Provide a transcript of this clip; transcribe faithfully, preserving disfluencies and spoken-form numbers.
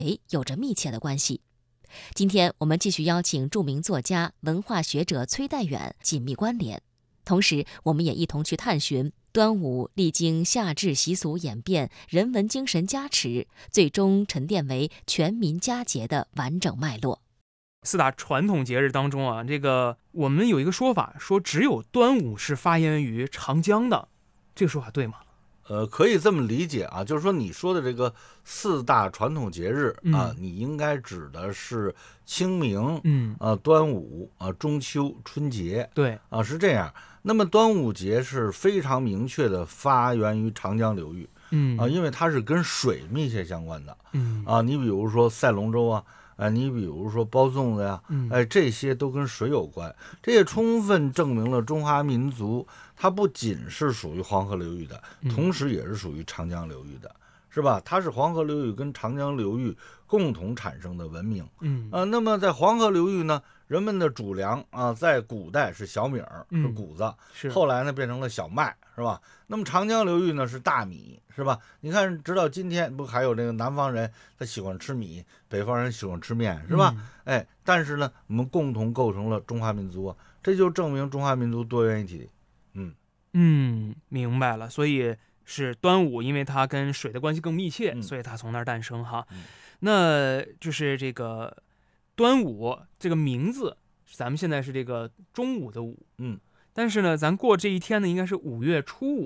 有着密切的关系。今天我们继续邀请著名作家、文化学者崔代远紧密关联，同时我们也一同去探寻端午历经夏至习俗演变、人文精神加持，最终沉淀为全民佳节的完整脉络。 四大传统节日当中啊，这个我们有一个说法，说只有端午是发源于长江的，这个说法对吗？ 呃，可以这么理解啊，就是说你说的这个四大传统节日啊， 嗯、 你应该指的是清明、 嗯啊端午啊中秋、春节， 对啊是这样。那么端午节是非常明确的发源于长江流域， 嗯啊，因为它是跟水密切相关的， 嗯啊，你比如说赛龙舟啊。哎，你比如说包粽子呀， 嗯哎，这些都跟水有关，这也充分证明了中华民族它不仅是属于黄河流域的，同时也是属于长江流域的，是吧？它是黄河流域跟长江流域共同产生的文明。 嗯啊，那么在黄河流域呢，人们的主粮啊，在古代是小米儿，是谷子， 是后来呢变成了小麦，是吧？那么长江流域呢是大米，是吧？你看，直到今天不还有这个南方人他喜欢吃米，北方人喜欢吃面，是吧？ 嗯、 哎，但是呢，我们共同构成了中华民族啊，这就证明中华民族多元一体。嗯嗯，明白了，所以是端午，因为它跟水的关系更密切， 嗯所以它从那儿诞生哈。 嗯那就是这个端午这个名字，咱们现在是这个中午的午， 嗯， 但是呢，咱过这一天呢，应该是五月初五。